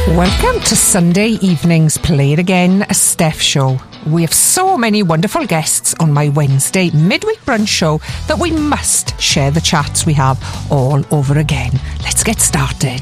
Welcome to Sunday evening's Play It Again, a Steph show. We have so many wonderful guests on my Wednesday midweek brunch show that we must share the chats we have all over again. Let's get started.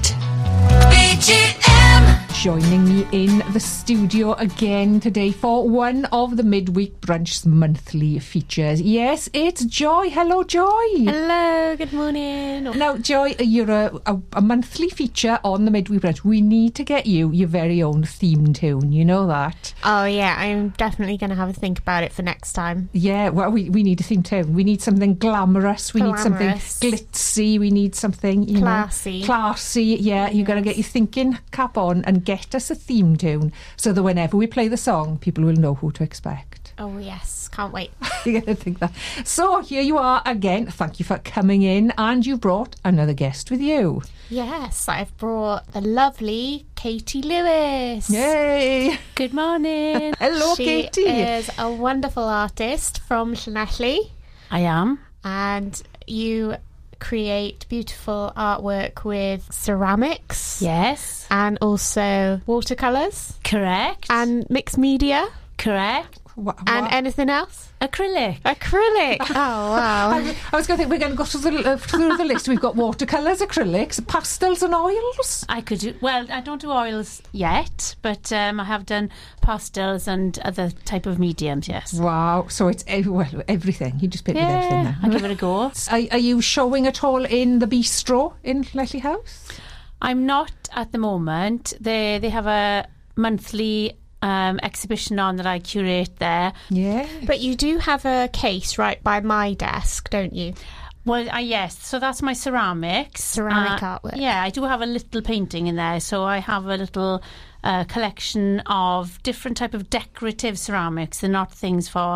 Joining me in the studio again today for one of the midweek brunch's monthly features. Yes, it's Joy. Hello, Joy. Hello, good morning. Now, Joy, you're a monthly feature on the midweek brunch. We need to get you your very own theme tune. You know that? Oh, yeah, I'm definitely going to have a think about it for next time. Yeah, well, we need a theme tune. We need something glamorous. We need something glitzy. We need something, classy. Classy, yeah. You've got to get your thinking cap on and get us a theme tune so that whenever we play the song, people will know who to expect. Oh, yes. Can't wait. You're going to think that. So here you are again. Thank you for coming in. And you brought another guest with you. Yes, I've brought the lovely Katie Lewis. Yay! Good morning. Hello, Katie. She is a wonderful artist from Llanelli. I am. And you create beautiful artwork with ceramics. Yes. And also watercolours. Correct. And mixed media. Correct. And anything else? Acrylic. Oh, wow. I was going to think we're going to go through the list. We've got watercolours, acrylics, pastels and oils. I could do, well, I don't do oils yet, but I have done pastels and other type of mediums, yes. Wow. So it's everything. You just pick with everything now. I'll give it a go. Are you showing at all in the bistro in Llanelli House? I'm not at the moment. They have a monthly exhibition on that I curate there. Yeah. But you do have a case right by my desk, don't you? Well, yes. So that's my ceramics. Ceramic artwork. Yeah, I do have a little painting in there. So I have a little collection of different type of decorative ceramics. They're not things for,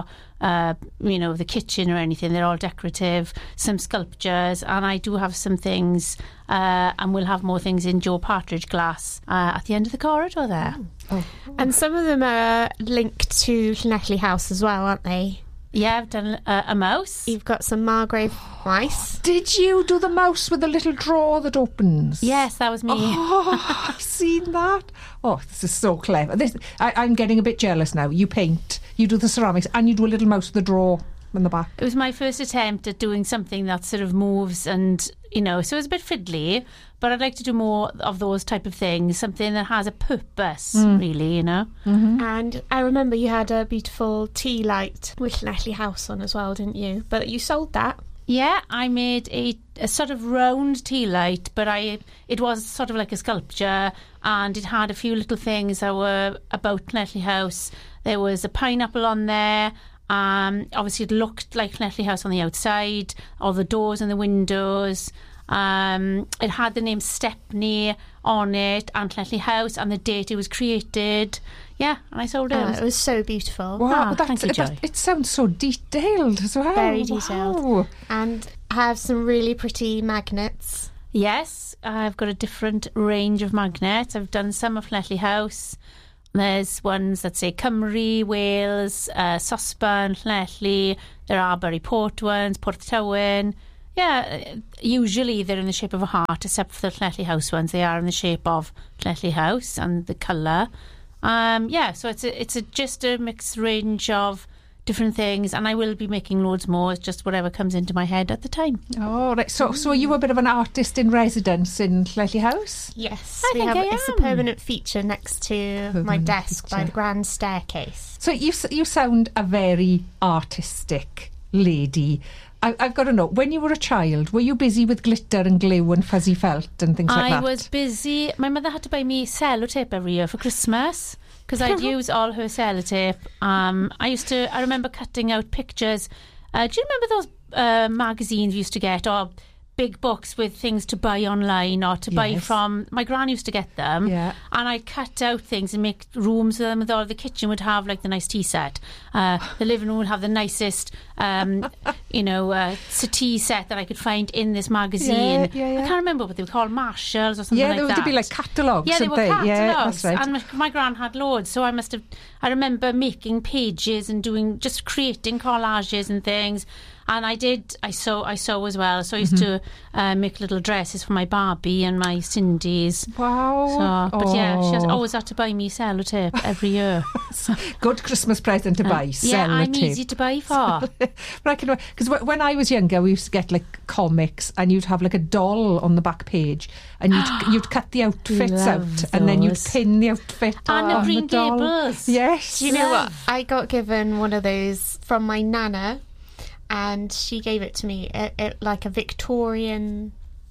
the kitchen or anything. They're all decorative, some sculptures. And I do have some things, and we'll have more things in Joe Partridge glass at the end of the corridor there. Oh. And some of them are linked to Llanelli House as well, aren't they? Yeah, I've done a mouse. You've got some Margrave mice. Did you do the mouse with the little drawer that opens? Yes, that was me. Oh, I've seen that. Oh, this is so clever. I'm getting a bit jealous now. You paint, you do the ceramics, and you do a little mouse with the drawer in the back. It was my first attempt at doing something that sort of moves and, so it was a bit fiddly, but I'd like to do more of those type of things, something that has a purpose, really, Mm-hmm. And I remember you had a beautiful tea light with Llanelli House on as well, didn't you? But you sold that. Yeah, I made a sort of round tea light, but it was sort of like a sculpture, and it had a few little things that were about Llanelli House. There was a pineapple on there. Obviously it looked like Llanelli House on the outside, all the doors and the windows. It had the name Stepney on it, and Llanelli House, and the date it was created. Yeah, and I sold it. It was so beautiful. Wow, thank you, Joy. It sounds so detailed as well. Very detailed. Wow. And I have some really pretty magnets. Yes, I've got a different range of magnets. I've done some of Llanelli House. There's ones that say Cymru, Wales, Sosban, Llanelli. There are Bury Port ones, Port Tywyn. Yeah, usually they're in the shape of a heart, except for the Llanelli House ones. They are in the shape of Llanelli House and the colour. So it's just a mixed range of different things, and I will be making loads more. It's just whatever comes into my head at the time. Oh, right. So are you a bit of an artist in residence in Llanelli House? Yes, It's a permanent feature next to my desk by the grand staircase. So you sound a very artistic lady. I've got to know, when you were a child, were you busy with glitter and glue and fuzzy felt and things like that? I was busy. My mother had to buy me sellotape every year for Christmas because I'd use all her sellotape. I remember cutting out pictures. Do you remember those magazines we used to get, or big books with things to buy online or to buy from? My gran used to get them, and I'd cut out things and make rooms with them. With all the kitchen would have like the nice tea set, the living room would have the nicest settee set that I could find in this magazine. I can't remember what they were called, Marshalls or something like that. Yeah, they would be like catalogues. Yeah, they were catalogues. Yeah, that's right. And my gran had loads, so I I remember making pages and just creating collages and things. And I sew as well. So I used to make little dresses for my Barbie and my Cindy's. Wow. So, but yeah, she always had to buy me sellotape every year. Good Christmas present to buy, sellotape. Yeah, I'm easy to buy for. Because when I was younger, we used to get like comics and you'd have like a doll on the back page and you'd cut the outfits out and then you'd pin the outfit on the Green doll. Gables. Yes. Do you know what? I got given one of those from my nana. And she gave it to me like a Victorian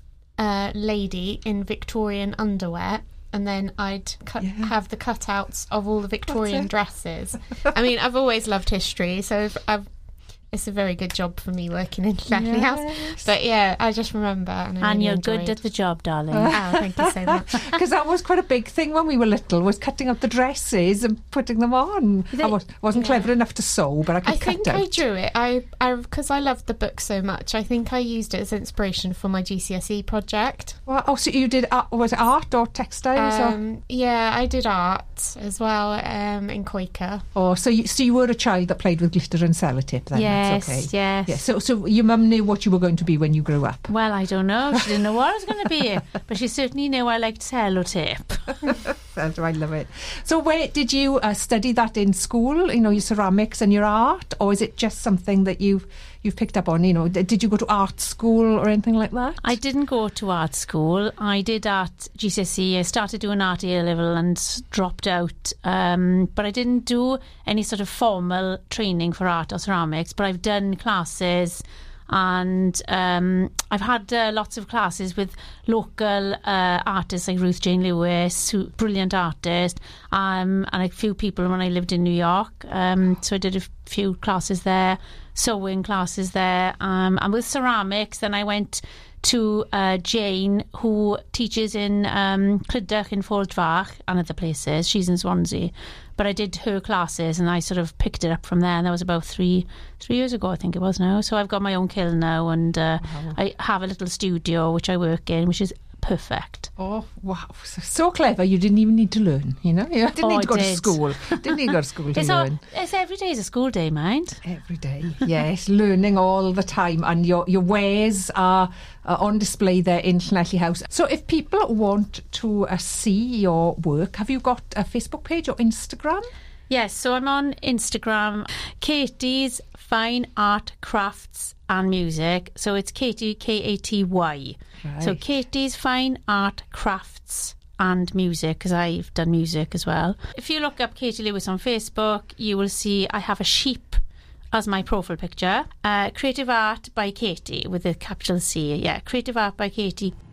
lady in Victorian underwear. And then I'd have the cutouts of all the Victorian dresses. I mean, I've always loved history, so it's a very good job for me working in Fleckley House. But yeah, I just remember. And really you're good at the job, darling. Oh, thank you so much. Because that was quite a big thing when we were little, was cutting up the dresses and putting them on. I wasn't clever enough to sew, but I could cut out. I drew it. Because I loved the book so much, I think I used it as inspiration for my GCSE project. Well, so you did, was it art or textiles? Yeah, I did art as well in Quaker. Oh, so you were a child that played with glitter and sellotape then? Yes, okay. yes. Yeah, so your mum knew what you were going to be when you grew up? Well, I don't know. She didn't know what I was going to be, but she certainly knew I liked sellotape. I love it. So where did you study that in school, your ceramics and your art, or is it just something that you've picked up on? Did you go to art school or anything like that? I didn't go to art school. I did art GCSE. I started doing art A-level and dropped out, but I didn't do any sort of formal training for art or ceramics, but I've done classes. And I've had lots of classes with local artists like Ruth Jane Lewis, brilliant artist, and a few people when I lived in New York. So I did a few classes there, sewing classes there, and with ceramics. Then I went to Jane, who teaches in Clydach in Fordfach and other places. She's in Swansea. But I did her classes and I sort of picked it up from there, and that was about three years ago, I think it was now. So I've got my own kiln now, and I have a little studio which I work in, which is perfect. Oh, wow. So clever. You didn't even need to learn, You didn't need to go to school. Didn't need to go to school to learn. It's every day is a school day, mind. Every day, yes. Learning all the time. And your wares are on display there in Llanelli House. So if people want to see your work, have you got a Facebook page or Instagram? Yes, so I'm on Instagram, Katie's Fine Art Crafts and Music. So it's Katie, Katy. Right. So Katie's Fine Art Crafts and Music, because I've done music as well. If you look up Katie Lewis on Facebook, you will see I have a sheep as my profile picture. Creative Art by Katie with a capital C. Yeah, Creative Art by Katie